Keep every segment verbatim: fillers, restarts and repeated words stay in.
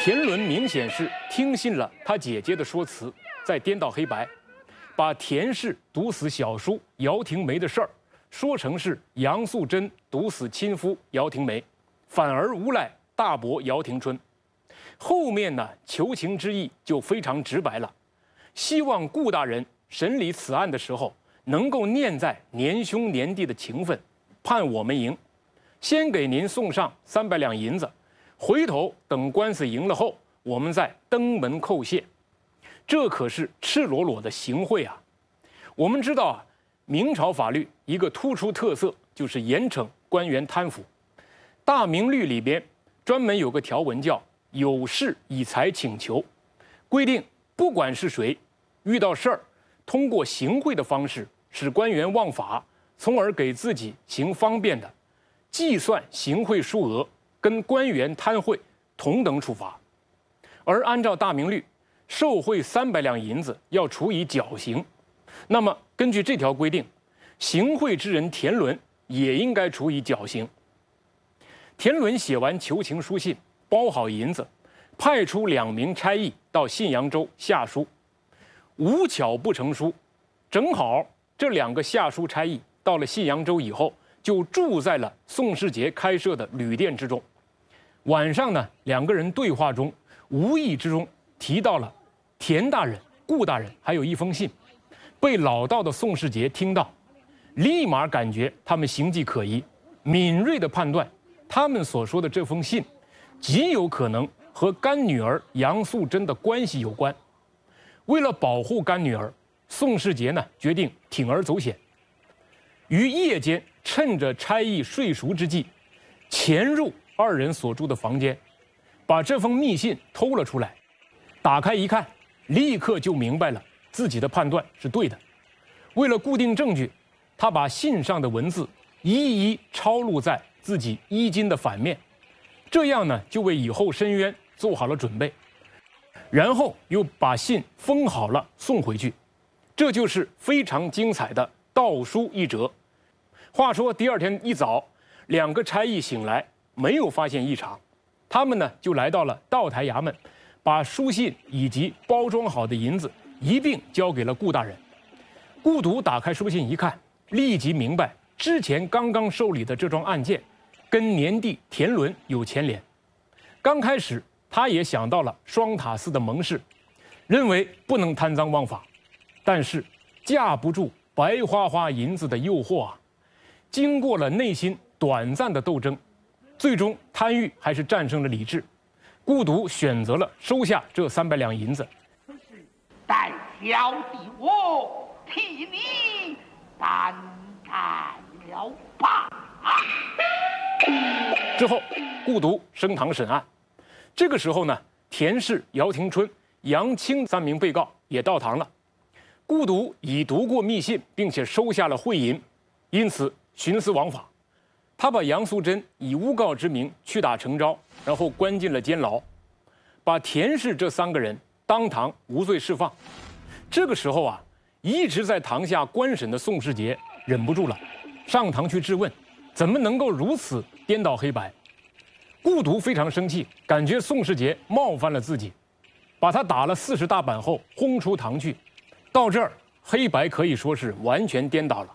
田伦明显是听信了他姐姐的说辞，在颠倒黑白，把田氏毒死小叔姚廷梅的事儿说成是杨素贞毒死亲夫姚廷梅，反而诬赖大伯姚廷春。后面呢，求情之意就非常直白了，希望顾大人审理此案的时候，能够念在年兄年弟的情分，判我们赢，先给您送上三百两银子。回头等官司赢了后，我们再登门叩谢。这可是赤裸裸的行贿啊！我们知道啊，明朝法律一个突出特色就是严惩官员贪腐。大明律里边专门有个条文叫“有事以财请求”，规定不管是谁，遇到事儿，通过行贿的方式使官员枉法，从而给自己行方便的，计算行贿数额。跟官员贪贿同等处罚，而按照大明律，受贿三百两银子要处以绞刑。那么根据这条规定，行贿之人田伦也应该处以绞刑。田伦写完求情书信，包好银子，派出两名差役到信阳州下书。无巧不成书，正好这两个下书差役到了信阳州以后，就住在了宋世杰开设的旅店之中。晚上呢，两个人对话中，无意之中提到了田大人、顾大人，还有一封信，被老道的宋世杰听到，立马感觉他们形迹可疑，敏锐地判断，他们所说的这封信，极有可能和干女儿杨素贞的关系有关。为了保护干女儿，宋世杰呢决定铤而走险，于夜间趁着差役睡熟之际，潜入二人所住的房间，把这封密信偷了出来。打开一看，立刻就明白了自己的判断是对的。为了固定证据，他把信上的文字一一抄录在自己衣襟的反面，这样呢就为以后申冤做好了准备。然后又把信封好了送回去，这就是非常精彩的盗书一折。话说第二天一早，两个差役醒来，没有发现异常，他们呢就来到了道台衙门，把书信以及包装好的银子一并交给了顾大人。顾笃打开书信一看，立即明白之前刚刚受理的这桩案件跟年弟田伦有牵连。刚开始他也想到了双塔寺的盟誓，认为不能贪赃枉法，但是架不住白花花银子的诱惑啊！经过了内心短暂的斗争，最终贪欲还是战胜了理智。顾笃选择了收下这三百两银子。 待小弟我替你担待了吧。 之后，顾笃升堂审案。这个时候呢，田氏、姚廷春、杨清三名被告也到堂了。顾笃已读过密信，并且收下了贿银，因此徇私枉法。他把杨素贞以诬告之名屈打成招，然后关进了监牢，把田氏这三个人当堂无罪释放。这个时候啊，一直在堂下观审的宋世杰忍不住了，上堂去质问，怎么能够如此颠倒黑白？顾笃非常生气，感觉宋世杰冒犯了自己，把他打了四十大板后轰出堂去。到这儿，黑白可以说是完全颠倒了。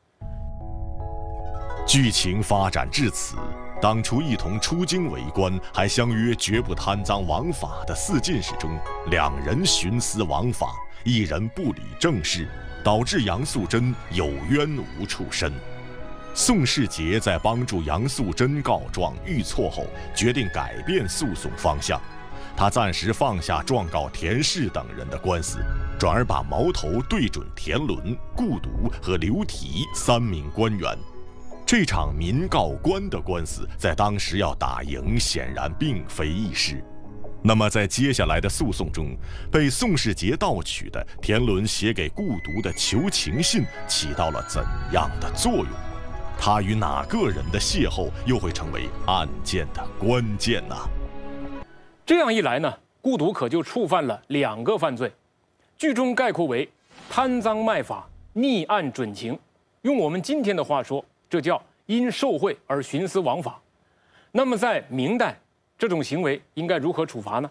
剧情发展至此，当初一同出京为官，还相约绝不贪赃枉法的四进士中，两人徇私枉法，一人不理政事，导致杨素贞有冤无处申。宋世杰在帮助杨素贞告状遇挫后，决定改变诉讼方向。他暂时放下状告田氏等人的官司，转而把矛头对准田伦、顾笃和刘提三名官员。这场民告官的官司在当时要打赢，显然并非易事。那么在接下来的诉讼中，被宋世杰盗取的田伦写给顾笃的求情信起到了怎样的作用？他与哪个人的邂逅又会成为案件的关键呢？ 这样一来呢，顾笃可就触犯了两个犯罪，剧中概括为贪赃卖法、逆案准情。用我们今天的话说，这叫因受贿而徇私枉法。那么在明代，这种行为应该如何处罚呢？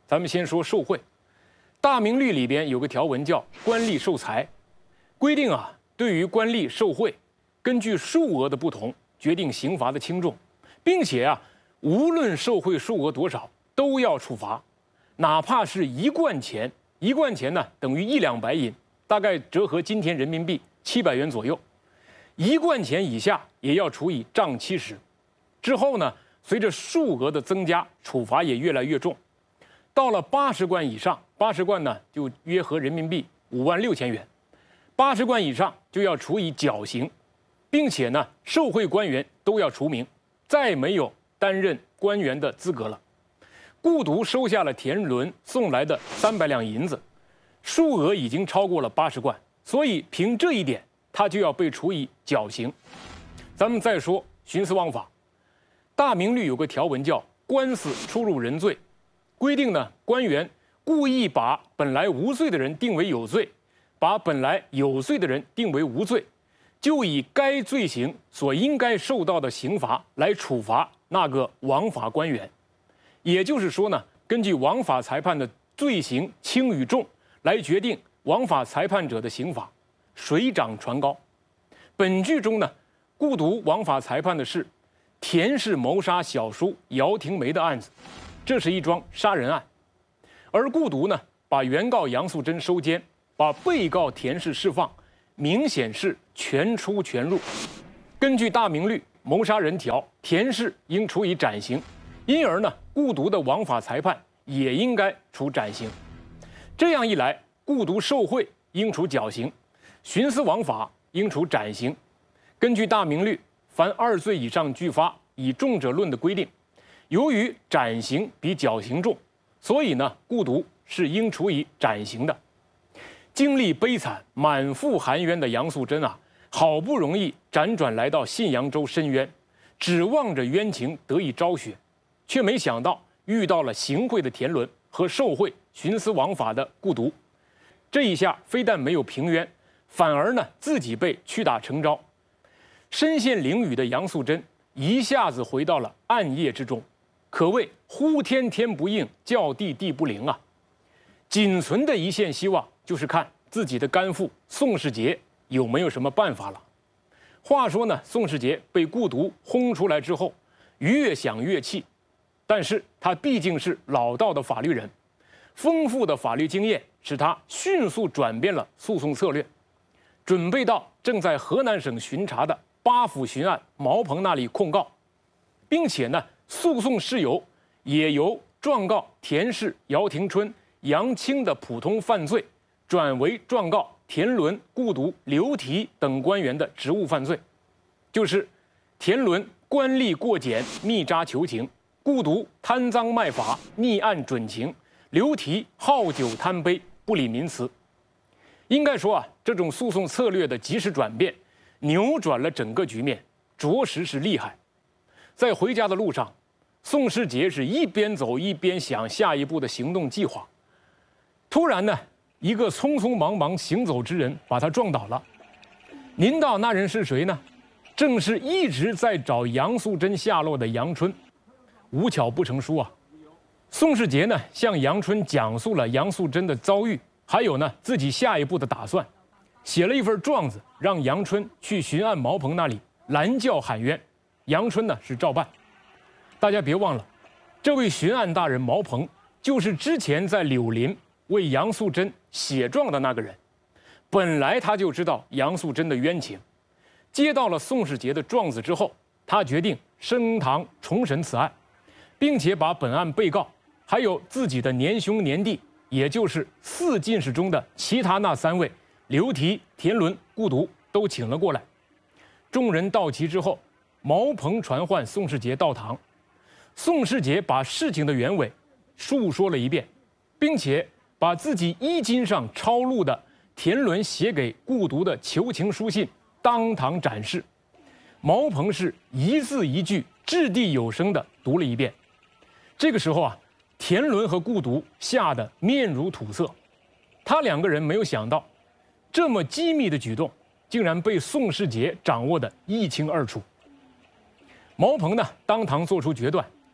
咱们先说受贿。大明律里边有个条文叫官吏受财，规定啊，对于官吏受贿，根据数额的不同决定刑罚的轻重，并且啊，无论受贿数额多少都要处罚，哪怕是一贯钱，一贯钱呢等于一两白银，大概折合今天人民币七百元左右，一贯钱以下也要处以杖七十。之后呢，随着数额的增加，处罚也越来越重。到了八十贯以上，八十贯呢就约合人民币五万六千元，八十贯以上就要处以绞刑，并且呢，受贿官员都要除名，再没有担任官员的资格了。顾独收下了田伦送来的三百两银子，数额已经超过了八十贯，所以凭这一点，他就要被处以绞刑。咱们再说徇私枉法，大明律有个条文叫官司出入人罪。规定呢，官员故意把本来无罪的人定为有罪，把本来有罪的人定为无罪，就以该罪行所应该受到的刑罚来处罚那个枉法官员。也就是说呢，根据枉法裁判的罪行轻与重来决定枉法裁判者的刑罚，水涨船高。本剧中呢，顾独枉法裁判的是田氏谋杀小叔姚廷梅的案子。这是一桩杀人案，而顾独呢，把原告杨素贞收监，把被告田氏释放，明显是全出全入。根据大明律谋杀人条，田氏应处以斩刑，因而呢，顾独的枉法裁判也应该处斩刑。这样一来，顾独受贿应处绞刑，徇私枉法应处斩刑。根据大明律，凡二罪以上俱发，以重者论的规定。由于斩刑比绞刑重，所以呢，顾独是应处以斩刑的。经历悲惨、满腹含冤的杨素贞啊，好不容易辗转来到信阳州申冤，指望着冤情得以昭雪，却没想到遇到了行贿的田伦和受贿、徇私枉法的顾独。这一下非但没有平冤，反而呢自己被屈打成招。身陷囹圄的杨素贞一下子回到了暗夜之中。可谓呼天天不应，叫地地不灵啊！仅存的一线希望就是看自己的干父宋世杰有没有什么办法了。话说呢，宋世杰被顾独轰出来之后，越想越气，但是他毕竟是老道的法律人，丰富的法律经验使他迅速转变了诉讼策略，准备到正在河南省巡查的八府巡按毛鹏那里控告，并且呢。诉讼事由也由状告田氏、姚廷春、杨清的普通犯罪，转为状告田伦、顾独、刘提等官员的职务犯罪，就是田伦官吏过检、密扎求情；顾独贪赃卖法、逆案准情；刘提好酒贪杯、不理民词。应该说啊，这种诉讼策略的及时转变，扭转了整个局面，着实是厉害。在回家的路上，宋世杰是一边走一边想下一步的行动计划。突然呢，一个匆匆忙忙行走之人把他撞倒了。您道那人是谁呢？正是一直在找杨素贞下落的杨春。无巧不成书啊！宋世杰呢向杨春讲述了杨素贞的遭遇，还有呢自己下一步的打算，写了一份状子，让杨春去巡按毛鹏那里拦轿喊冤。杨春呢是照办。大家别忘了，这位巡按大人毛鹏就是之前在柳林为杨素贞写状的那个人。本来他就知道杨素贞的冤情，接到了宋世杰的状子之后，他决定升堂重审此案，并且把本案被告还有自己的年兄年弟，也就是四进士中的其他那三位刘提、田伦、顾独都请了过来。众人到齐之后，毛鹏传唤宋世杰到堂。宋世杰把事情的原委述说了一遍，并且把自己衣襟上抄录的田伦写给顾独的求情书信当堂展示。毛鹏是一字一句掷地有声地读了一遍。这个时候啊，田伦和顾独吓得面如土色，他两个人没有想到，这么机密的举动竟然被宋世杰掌握得一清二楚。毛鹏呢，当堂做出决断。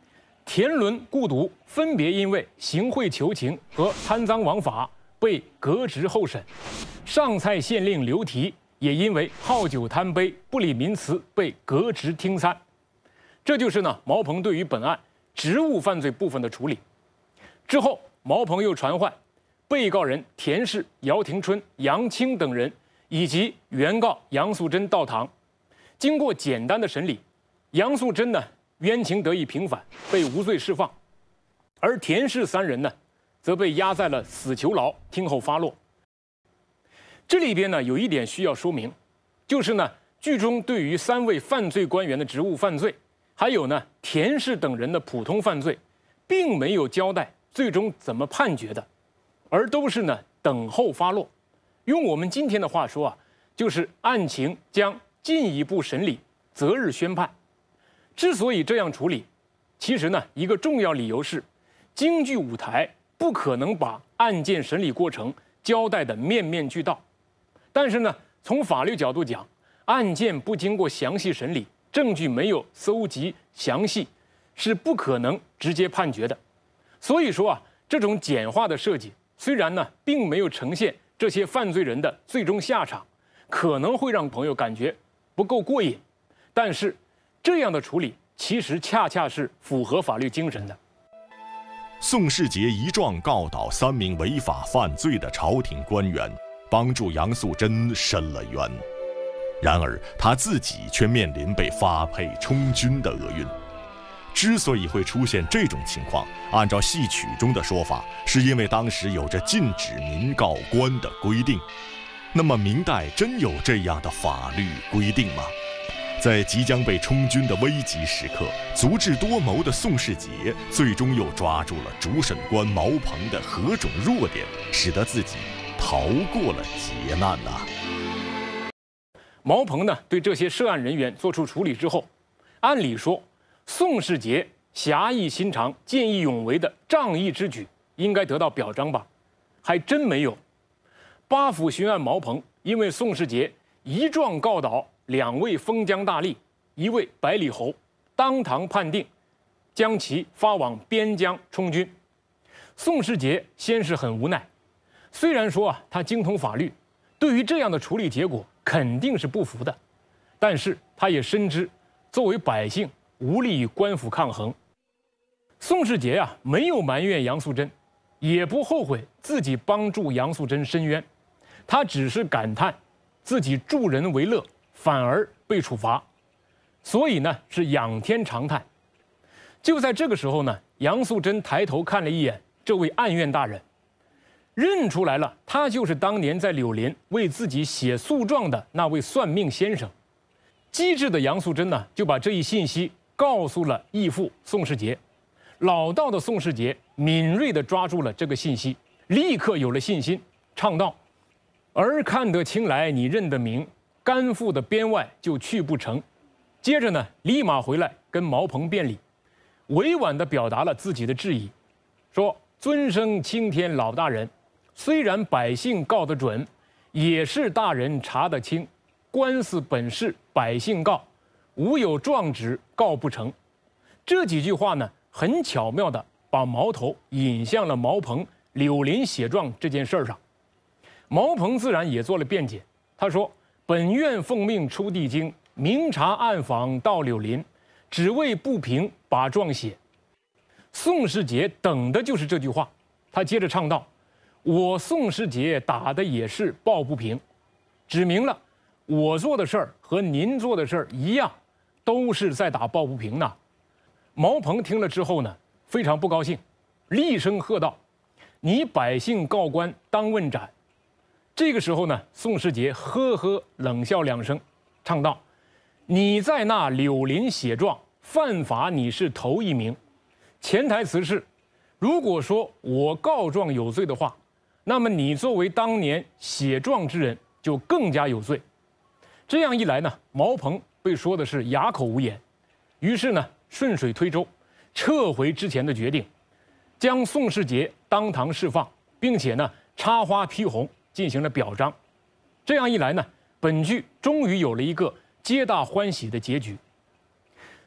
田伦、顾笃分别因为行贿求情和贪赃枉法被革职候审，上蔡县令刘提也因为好酒贪杯、不理民词被革职听参。这就是呢毛鹏对于本案职务犯罪部分的处理。之后，毛鹏又传唤被告人田氏、姚廷春、杨清等人以及原告杨素贞到堂。经过简单的审理，杨素贞呢冤情得以平反，被无罪释放，而田氏三人呢，则被押在了死囚牢，听候发落。这里边呢有一点需要说明，就是呢剧中对于三位犯罪官员的职务犯罪，还有呢田氏等人的普通犯罪，并没有交代最终怎么判决的，而都是呢等候发落。用我们今天的话说啊，就是案情将进一步审理，择日宣判。之所以这样处理，其实呢，一个重要理由是，京剧舞台不可能把案件审理过程交代的面面俱到。但是呢，从法律角度讲，案件不经过详细审理，证据没有搜集详细，是不可能直接判决的。所以说啊，这种简化的设计，虽然呢，并没有呈现这些犯罪人的最终下场，可能会让朋友感觉不够过瘾，但是这样的处理其实恰恰是符合法律精神的。 宋世杰一状告倒三名违法犯罪的朝廷官员，帮助杨素贞伸了冤。然而他自己却面临被发配充军的厄运。之所以会出现这种情况，按照戏曲中的说法，是因为当时有着禁止民告官的规定。那么明代真有这样的法律规定吗？在即将被充军的危急时刻，足智多谋的宋世杰最终又抓住了主审官毛鹏的何种弱点，使得自己逃过了劫难呐、啊。 毛鹏呢对这些涉案人员做出处理之后，按理说宋世杰侠义心肠、见义勇为的仗义之举应该得到表彰吧，还真没有。八府巡按毛鹏因为宋世杰一状告倒两位封疆大吏，一位百里侯，当堂判定将其发往边疆充军。宋世杰先是很无奈，虽然说啊他精通法律，对于这样的处理结果肯定是不服的，但是他也深知作为百姓无力与官府抗衡。宋世杰啊没有埋怨杨素贞，也不后悔自己帮助杨素贞伸冤，他只是感叹自己助人为乐，反而被处罚，所以呢是仰天长叹。就在这个时候呢，杨素贞抬头看了一眼这位案院大人，认出来了，他就是当年在柳林为自己写诉状的那位算命先生。机智的杨素贞呢，就把这一信息告诉了义父宋世杰。老道的宋世杰敏锐地抓住了这个信息，立刻有了信心，唱道：“儿看得清来你认得明，甘父的边外就去不成。”接着呢，立马回来跟毛鹏辩理，委婉地表达了自己的质疑，说：“尊生青天老大人，虽然百姓告得准，也是大人查得清。官司本是百姓告，无有状纸告不成。”这几句话呢，很巧妙地把矛头引向了毛鹏柳林写状这件事儿上。毛鹏自然也做了辩解，他说：“本院奉命出地京，明察暗访到柳林，只为不平把状写。”宋世杰等的就是这句话，他接着唱道：“我宋世杰打的也是抱不平，指明了我做的事儿和您做的事儿一样，都是在打抱不平呢。”毛鹏听了之后呢，非常不高兴，厉声喝道：“你百姓告官当问斩！”这个时候呢，宋世杰呵呵冷笑两声，唱道：“你在那柳林写状，犯法你是头一名。”潜台词是，如果说我告状有罪的话，那么你作为当年写状之人就更加有罪。这样一来呢，毛鹏被说的是哑口无言，于是呢顺水推舟，撤回之前的决定，将宋世杰当堂释放，并且呢插花披红进行了表彰。这样一来呢，本剧终于有了一个皆大欢喜的结局。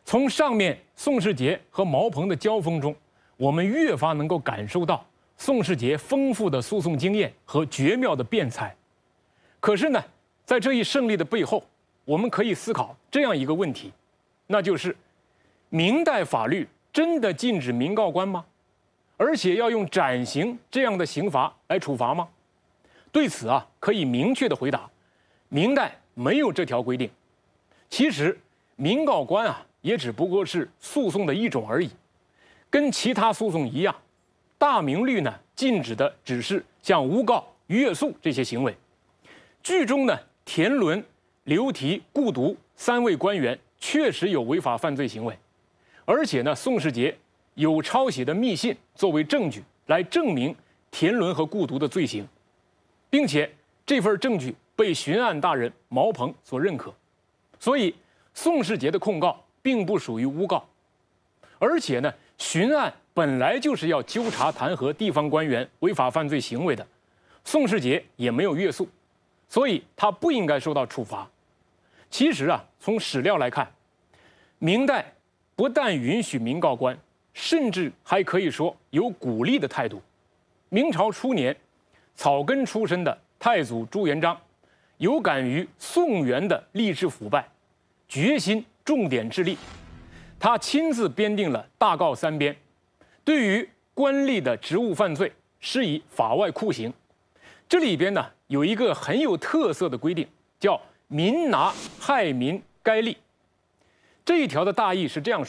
从上面宋世杰和毛鹏的交锋中，我们越发能够感受到宋世杰丰富的诉讼经验和绝妙的辩才。可是呢，在这一胜利的背后，我们可以思考这样一个问题，那就是明代法律真的禁止民告官吗？而且要用斩刑这样的刑罚来处罚吗？对此啊，可以明确的回答，明代没有这条规定。其实，民告官啊，也只不过是诉讼的一种而已，跟其他诉讼一样，大明律呢禁止的只是像诬告、越诉这些行为。剧中呢，田伦、刘提、顾独三位官员确实有违法犯罪行为，而且呢，宋世杰有抄写的密信作为证据来证明田伦和顾独的罪行，并且这份证据被巡案大人毛鹏所认可，所以宋世杰的控告并不属于诬告，而且呢，巡案本来就是要纠察弹劾地方官员违法犯罪行为的，宋世杰也没有越诉，所以他不应该受到处罚。其实啊，从史料来看，明代不但允许民告官，甚至还可以说有鼓励的态度。明朝初年，草根出身的太祖朱元璋，有感于宋元的吏治腐败，决心重点治吏。他亲自编定了大告三编，对于官吏的职务犯罪施以法外酷刑。这里边呢有一个很有特色的规定，叫民拿害民该吏。这一条的大意是这样说。